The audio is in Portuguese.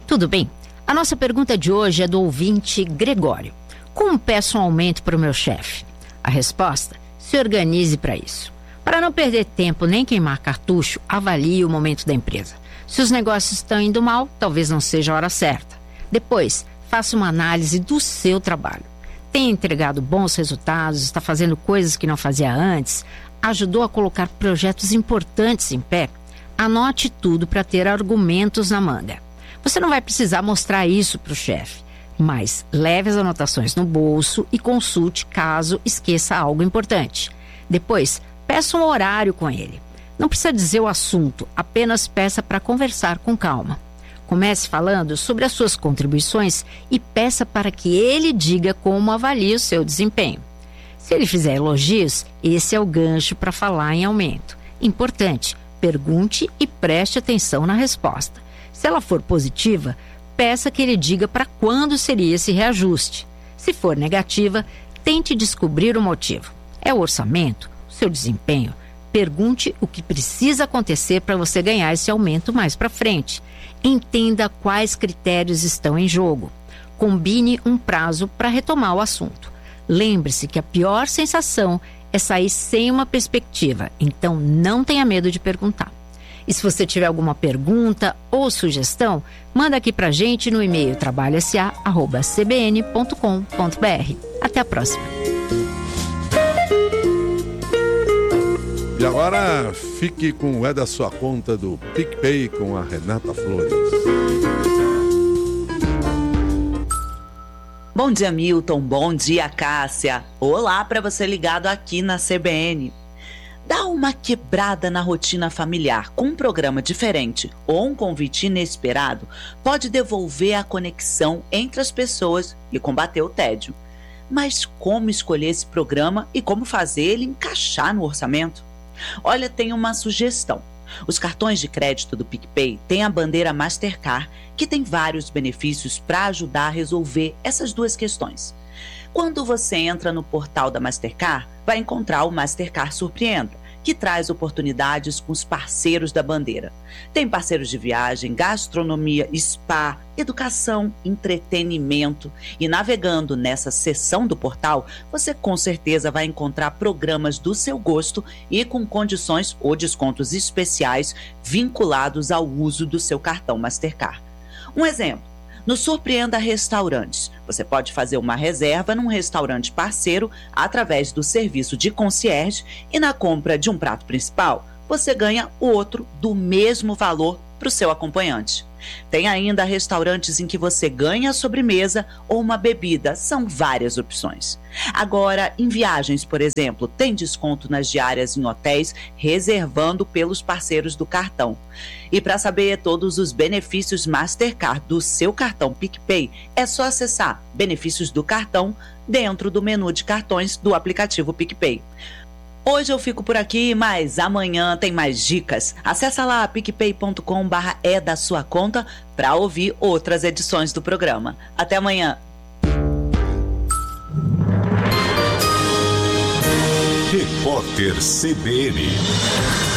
Tudo bem? A nossa pergunta de hoje é do ouvinte Gregório. Como peço um aumento para o meu chefe? A resposta: se organize para isso. Para não perder tempo nem queimar cartucho, avalie o momento da empresa. Se os negócios estão indo mal, talvez não seja a hora certa. Depois, faça uma análise do seu trabalho. Tem entregado bons resultados, está fazendo coisas que não fazia antes, ajudou a colocar projetos importantes em pé? Anote tudo para ter argumentos na manga. Você não vai precisar mostrar isso para o chefe, mas leve as anotações no bolso e consulte caso esqueça algo importante. Depois, peça um horário com ele. Não precisa dizer o assunto, apenas peça para conversar com calma. Comece falando sobre as suas contribuições e peça para que ele diga como avalia o seu desempenho. Se ele fizer elogios, esse é o gancho para falar em aumento. Importante, pergunte e preste atenção na resposta. Se ela for positiva, peça que ele diga para quando seria esse reajuste. Se for negativa, tente descobrir o motivo. É o orçamento? O seu desempenho? Pergunte o que precisa acontecer para você ganhar esse aumento mais para frente. Entenda quais critérios estão em jogo. Combine um prazo para retomar o assunto. Lembre-se que a pior sensação é sair sem uma perspectiva, então não tenha medo de perguntar. E se você tiver alguma pergunta ou sugestão, manda aqui pra gente no e-mail trabalhosa@cbn.com.br. Até a próxima. E agora fique com o É da Sua Conta do PicPay com a Renata Flores. Bom dia, Milton. Bom dia, Cássia. Olá para você ligado aqui na CBN. Dar uma quebrada na rotina familiar com um programa diferente ou um convite inesperado pode devolver a conexão entre as pessoas e combater o tédio. Mas como escolher esse programa e como fazer ele encaixar no orçamento? Olha, tem uma sugestão. Os cartões de crédito do PicPay têm a bandeira Mastercard, que tem vários benefícios para ajudar a resolver essas duas questões. Quando você entra no portal da Mastercard, vai encontrar o Mastercard Surpreenda, que traz oportunidades com os parceiros da bandeira. Tem parceiros de viagem, gastronomia, spa, educação, entretenimento. E navegando nessa seção do portal, você com certeza vai encontrar programas do seu gosto e com condições ou descontos especiais vinculados ao uso do seu cartão Mastercard. Um exemplo. No Surpreenda Restaurantes, você pode fazer uma reserva num restaurante parceiro através do serviço de concierge e na compra de um prato principal, você ganha o outro do mesmo valor para o seu acompanhante. Tem ainda restaurantes em que você ganha a sobremesa ou uma bebida, são várias opções. Agora, em viagens, por exemplo, tem desconto nas diárias em hotéis, reservando pelos parceiros do cartão. E para saber todos os benefícios Mastercard do seu cartão PicPay, é só acessar Benefícios do Cartão dentro do menu de cartões do aplicativo PicPay. Hoje eu fico por aqui, mas amanhã tem mais dicas. Acesse lá picpay.com/é da sua conta para ouvir outras edições do programa. Até amanhã. Repórter CBN.